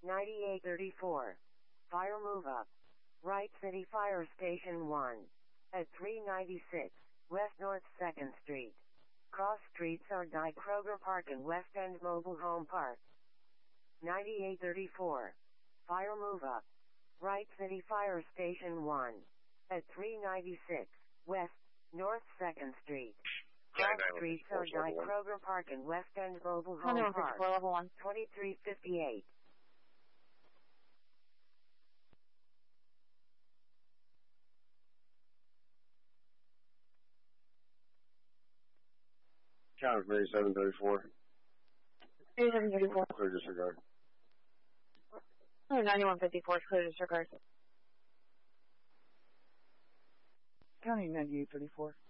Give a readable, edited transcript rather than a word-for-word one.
9834. Fire move up. Right City Fire Station 1. At 396, West North 2nd Street. Cross streets are Dyke Kroger Park and West End Mobile Home Park. 9834. Fire move up. Right City Fire Station 1. At 396, West North 2nd Street. Cross streets are Dyke Kroger Park and West End Mobile Home Park. 2358. Counter 3734. 3734. Clear disregard. 9154, clear disregard. County 9834.